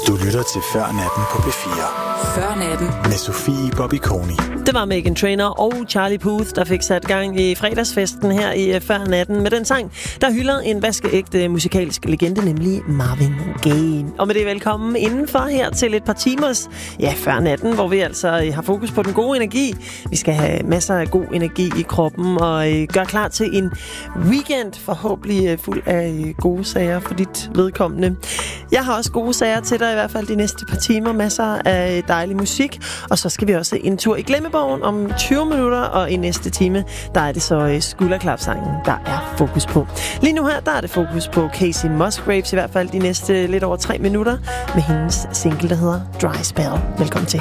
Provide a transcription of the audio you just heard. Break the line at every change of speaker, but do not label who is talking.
Du lytter til Før Natten på P4.
Før Natten
med Sofie Bobby Koni.
Det var Meghan Trainor og Charlie Puth, der fik sat gang i fredagsfesten her i Før Natten med den sang, der hylder en vaskeægte musikalsk legende, nemlig Marvin Gaye. Og med det velkommen indenfor her til et par timers Før Natten, hvor vi altså har fokus på den gode energi. Vi skal have masser af god energi i kroppen og gøre klar til en weekend, forhåbentlig fuld af gode sager for dit vedkommende. Jeg har også gode sager til dig, i hvert fald de næste par timer. Masser af dejlig musik. Og så skal vi også en tur i glemmebogen om 20 minutter. Og i næste time, der er det så skulderklapsangen, der er fokus på. Lige nu her, der er det fokus på Kacey Musgraves, i hvert fald de næste lidt over 3 minutter, med hendes single, der hedder Dry Spell. Velkommen til.